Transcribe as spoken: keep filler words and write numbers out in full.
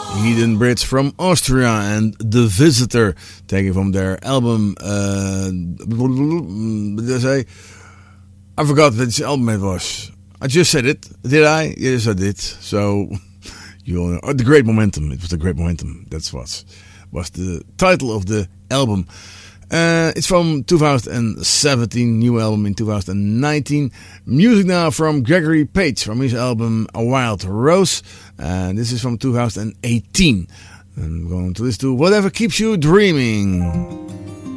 Eden Brits from Austria and The Visitor, taken from their album. Uh, say, I forgot which album it was. I just said it. Did I? Yes, I did. So, you all know. Oh, The Great Momentum. It was The Great Momentum. That's what was the title of the album. Uh, it's from two thousand seventeen, new album in two thousand nineteen. Music now from Gregory Page from his album A Wild Rose. And this is from two thousand eighteen. And we're going to listen to Whatever Keeps You Dreaming.